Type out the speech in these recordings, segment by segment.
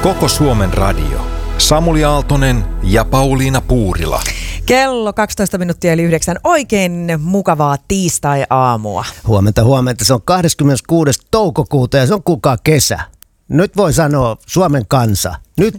Koko Suomen radio. Samuli Aaltonen ja Pauliina Puurila. Kello 12 minuuttia eli 9. Oikein mukavaa tiistai-aamua. Huomenta. Se on 26. toukokuuta ja se on kuka kesä. Nyt voi sanoa Suomen kansa.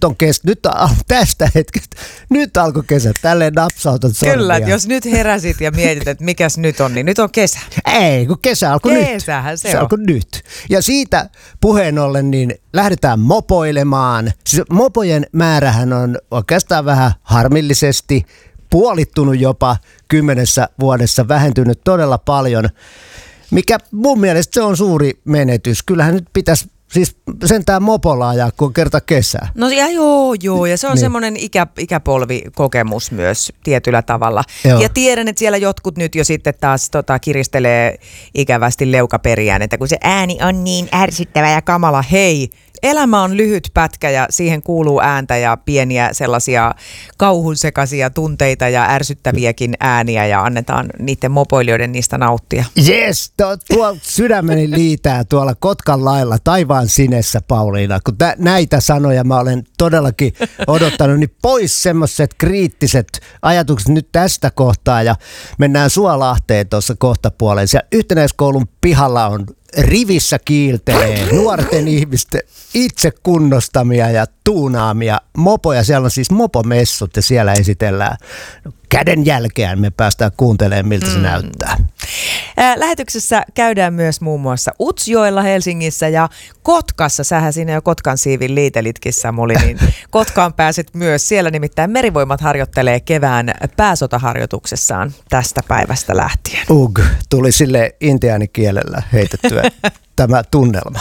Tästä hetkestä. Nyt alkoi kesä. Tälleen napsautat sormia. Kyllä, jos nyt heräsit ja mietit, että mikäs nyt on, niin nyt on kesä. Ei, kun kesä alkoi nyt. Kesähän se on. Alkoi nyt. Ja siitä puheen ollen, niin lähdetään mopoilemaan. Siis mopojen määrähän on oikeastaan vähän harmillisesti puolittunut jopa 10 vuodessa, vähentynyt todella paljon. Mikä mun mielestä se on suuri menetys. Kyllähän nyt pitäisi siis sentään mopolla ajaa, kun on kerta kesää. No ja joo, ja se on niin. Semmoinen ikäpolvikokemus myös tietyllä tavalla. Joo. Ja tiedän, että siellä jotkut nyt jo sitten taas kiristelee ikävästi leukaperiään, että kun se ääni on niin ärsyttävä ja kamala, hei, elämä on lyhyt pätkä ja siihen kuuluu ääntä ja pieniä sellaisia kauhunsekaisia tunteita ja ärsyttäviäkin ääniä ja annetaan niiden mopoilijoiden niistä nauttia. Jes, tuo sydämeni liitää tuolla Kotkan lailla taivaan sinessä, Pauliina. Kun näitä sanoja mä olen todellakin odottanut, niin pois semmoiset kriittiset ajatukset nyt tästä kohtaa ja mennään Suolahteen tuossa kohtapuoleen. Siellä Yhtenäiskoulun pihalla on rivissä kiiltelee nuorten ihmisten itse kunnostamia ja tuunaamia mopoja. Siellä on siis mopomessut ja siellä esitellään käden jälkeen. Me päästään kuuntelemaan, miltä se näyttää. Lähetyksessä käydään myös muun muassa Utsjoella Helsingissä ja Kotkassa. Sähän siinä jo Kotkan siivin liitelitkin, Samuli, niin Kotkaan pääset myös. Siellä nimittäin Merivoimat harjoittelee kevään pääsotaharjoituksessaan tästä päivästä lähtien. Tuli sille intiaanikielellä heitettyä tämä tunnelma.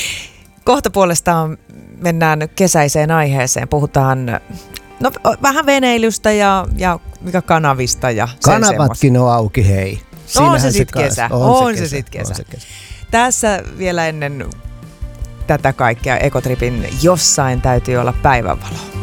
Kohta puolestaan mennään kesäiseen aiheeseen. Puhutaan vähän veneilystä ja mikä kanavista. Ja kanavatkin on auki, hei. On se sitten kesä. On se sitten kesä. Tässä vielä ennen tätä kaikkea Ekotripin jossain täytyy olla päivänvalo.